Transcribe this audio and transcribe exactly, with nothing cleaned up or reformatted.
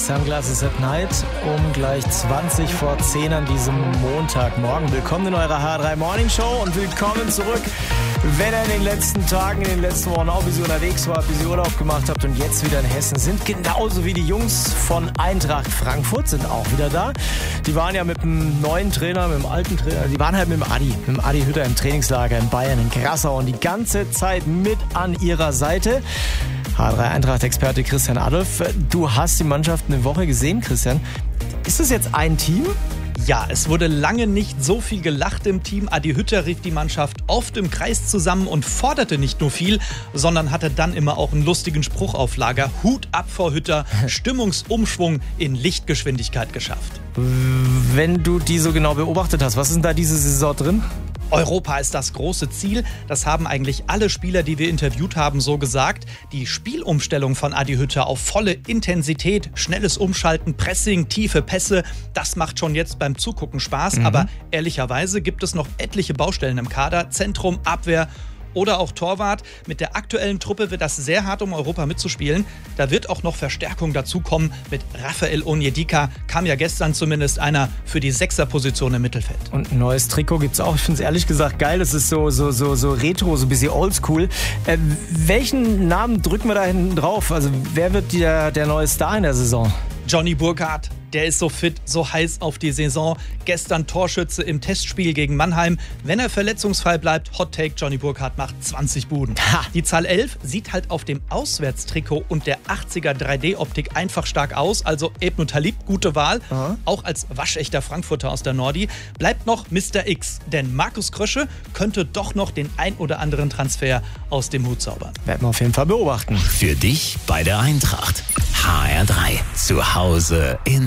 Sunglasses at Night um gleich zwanzig vor zehn an diesem Montagmorgen. Willkommen in eurer H drei Morning Show und willkommen zurück, wenn ihr in den letzten Tagen, in den letzten Wochen auch ein bisschen unterwegs wart, ein bisschen Urlaub gemacht habt und jetzt wieder in Hessen sind. Genauso wie die Jungs von Eintracht Frankfurt sind auch wieder da. Die waren ja mit dem neuen Trainer, mit dem alten Trainer, die waren halt mit dem Adi, mit dem Adi Hütter im Trainingslager in Bayern, in Grassau und die ganze Zeit mit an ihrer Seite. H drei Eintracht-Experte Christian Adolf, du hast die Mannschaft eine Woche gesehen, Christian. Ist das jetzt ein Team? Ja, es wurde lange nicht so viel gelacht im Team. Adi Hütter rief die Mannschaft oft im Kreis zusammen und forderte nicht nur viel, sondern hatte dann immer auch einen lustigen Spruch auf Lager. Hut ab vor Hütter, Stimmungsumschwung in Lichtgeschwindigkeit geschafft. Wenn du die so genau beobachtet hast, was ist denn da diese Saison drin? Europa ist das große Ziel. Das haben eigentlich alle Spieler, die wir interviewt haben, so gesagt. Die Spielumstellung von Adi Hütter auf volle Intensität, schnelles Umschalten, Pressing, tiefe Pässe, das macht schon jetzt beim Zugucken Spaß. Mhm. Aber ehrlicherweise gibt es noch etliche Baustellen im Kader. Zentrum, Abwehr oder auch Torwart. Mit der aktuellen Truppe wird das sehr hart, um Europa mitzuspielen. Da wird auch noch Verstärkung dazukommen. Mit Rafael Onyedika kam ja gestern zumindest einer für die Sechserposition im Mittelfeld. Und ein neues Trikot gibt's auch. Ich finde es ehrlich gesagt geil. Das ist so, so, so, so retro, so ein bisschen oldschool. Äh, welchen Namen drücken wir da hinten drauf? Also wer wird der, der neue Star in der Saison? Johnny Burkhardt. Der ist so fit, so heiß auf die Saison. Gestern Torschütze im Testspiel gegen Mannheim. Wenn er verletzungsfrei bleibt, Hot Take, Johnny Burkhardt macht zwanzig Buden. Ha. Die Zahl elf sieht halt auf dem Auswärtstrikot und der achtziger drei D Optik einfach stark aus. Also Ebnu Talib, gute Wahl. Aha. Auch als waschechter Frankfurter aus der Nordi. Bleibt noch Mister X, denn Markus Krösche könnte doch noch den ein oder anderen Transfer aus dem Hut zaubern. Werden wir auf jeden Fall beobachten. Für dich bei der Eintracht. H R drei. Zu Hause in